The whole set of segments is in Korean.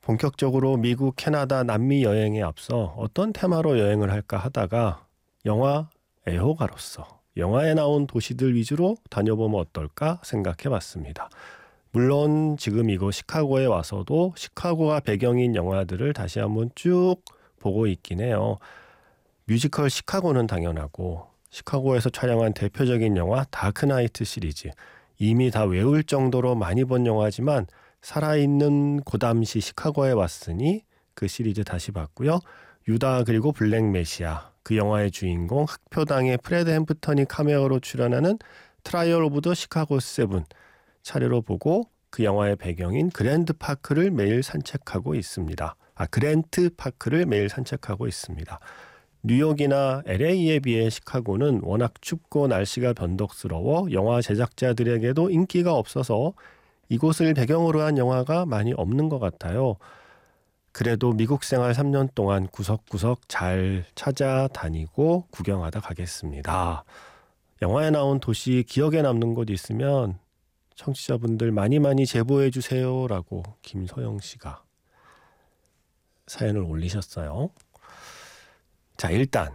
본격적으로 미국, 캐나다, 남미 여행에 앞서 어떤 테마로 여행을 할까 하다가 영화 애호가로서 영화에 나온 도시들 위주로 다녀보면 어떨까 생각해봤습니다. 물론 지금 이곳 시카고에 와서도 시카고가 배경인 영화들을 다시 한번 쭉 보고 있긴 해요. 뮤지컬 시카고는 당연하고 시카고에서 촬영한 대표적인 영화 다크나이트 시리즈, 이미 다 외울 정도로 많이 본 영화지만 살아있는 고담시 시카고에 왔으니 그 시리즈 다시 봤고요. 유다 그리고 블랙 메시아, 그 영화의 주인공 흑표당의 프레드 햄프턴이 카메오로 출연하는 트라이얼 오브 더 시카고 7 차례로 보고 그 영화의 배경인 그랜트 파크를 매일 산책하고 있습니다. 그랜트 파크를 매일 산책하고 있습니다. 뉴욕이나 LA에 비해 시카고는 워낙 춥고 날씨가 변덕스러워 영화 제작자들에게도 인기가 없어서 이곳을 배경으로 한 영화가 많이 없는 것 같아요. 그래도 미국 생활 3년 동안 구석구석 잘 찾아다니고 구경하다 가겠습니다. 영화에 나온 도시 기억에 남는 곳 있으면 청취자분들 많이 제보해 주세요 라고 김소영 씨가 사연을 올리셨어요. 자, 일단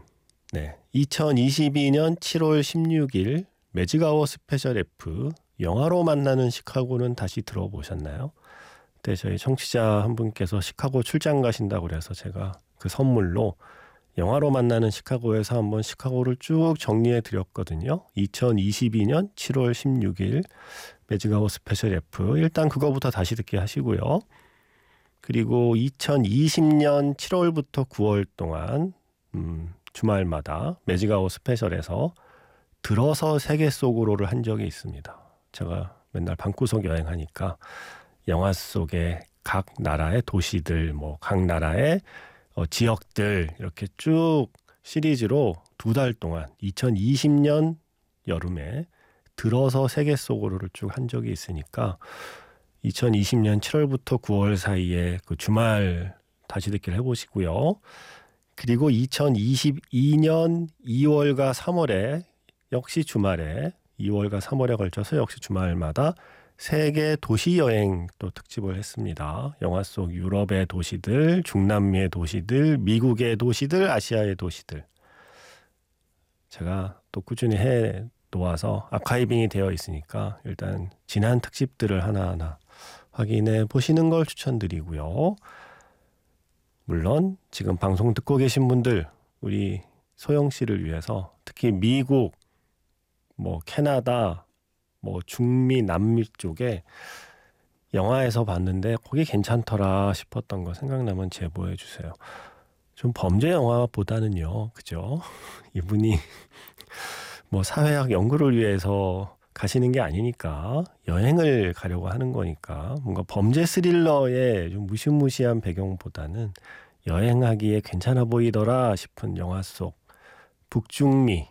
2022년 7월 16일 매직아워 스페셜 F 영화로 만나는 시카고는 다시 들어보셨나요? 그때 저희 청취자 한 분께서 시카고 출장 가신다고 그래서 제가 그 선물로 영화로 만나는 시카고에서 한번 시카고를 쭉 정리해 드렸거든요. 2022년 7월 16일 매직아워 스페셜 F, 일단 그거부터 다시 듣게 하시고요. 그리고 2020년 7월부터 9월 동안 주말마다 매직아워 스페셜에서 들어서 세계 속으로를 한 적이 있습니다. 제가 맨날 방구석 여행하니까 영화 속의 각 나라의 도시들, 각 나라의 지역들 이렇게 쭉 시리즈로 2달 동안 2020년 여름에 들어서 세계 속으로를 쭉 한 적이 있으니까 2020년 7월부터 9월 사이에 그 주말 다시 듣기를 해보시고요. 그리고 2022년 2월과 3월에 역시 주말에 2월과 3월에 걸쳐서 역시 주말마다 세계 도시 여행 또 특집을 했습니다. 영화 속 유럽의 도시들, 중남미의 도시들, 미국의 도시들, 아시아의 도시들. 제가 또 꾸준히 해 놓아서 아카이빙이 되어 있으니까 일단 지난 특집들을 하나하나 확인해 보시는 걸 추천드리고요. 물론 지금 방송 듣고 계신 분들, 우리 소영 씨를 위해서 특히 미국, 캐나다, 중미, 남미 쪽에 영화에서 봤는데 거기 괜찮더라 싶었던 거 생각나면 제보해 주세요. 좀 범죄 영화보다는요, 그죠? 이분이 사회학 연구를 위해서 가시는 게 아니니까 여행을 가려고 하는 거니까 뭔가 범죄 스릴러의 좀 무시무시한 배경보다는 여행하기에 괜찮아 보이더라 싶은 영화 속 북중미,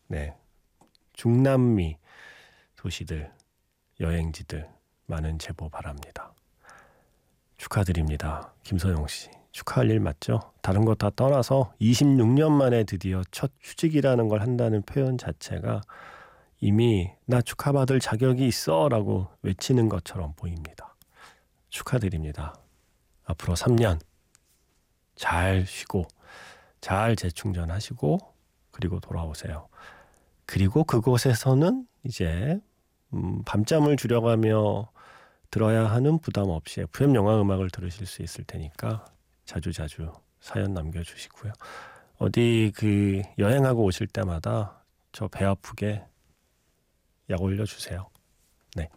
중남미 도시들, 여행지들 많은 제보 바랍니다. 축하드립니다. 김소영 씨. 축하할 일 맞죠? 다른 거 다 떠나서 26년 만에 드디어 첫 휴직이라는 걸 한다는 표현 자체가 이미 나 축하받을 자격이 있어 라고 외치는 것처럼 보입니다. 축하드립니다. 앞으로 3년 잘 쉬고 잘 재충전하시고 그리고 돌아오세요. 그리고 그곳에서는 이제 밤잠을 줄여가며 들어야 하는 부담 없이 FM 영화 음악을 들으실 수 있을 테니까 자주자주 사연 남겨주시고요. 어디 여행하고 오실 때마다 저 배 아프게 약 올려주세요. 네.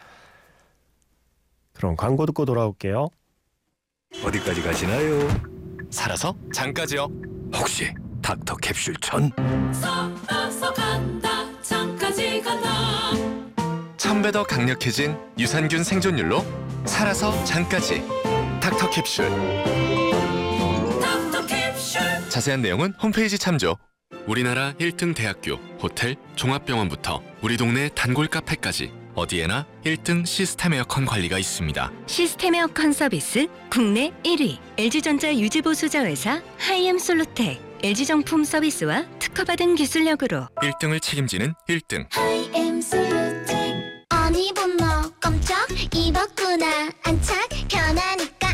그럼 광고 듣고 돌아올게요. 어디까지 가시나요? 살아서 장까지요. 혹시 닥터 캡슐 천? 살아서 간다 장까지 간다. 1000배 더 강력해진 유산균 생존율로 살아서 장까지. 닥터 캡슐. 닥터 캡슐. 자세한 내용은 홈페이지 참조. 우리나라 1등 대학교, 호텔, 종합병원부터 우리 동네 단골 카페까지 어디에나 1등 시스템 에어컨 관리가 있습니다. 시스템 에어컨 서비스 국내 1위 LG전자 유지보수자 회사 하이엠솔루텍. LG정품 서비스와 특허받은 기술력으로 1등을 책임지는 1등. 하이엠솔루텍. 아니 본나 깜짝 입었구나 안착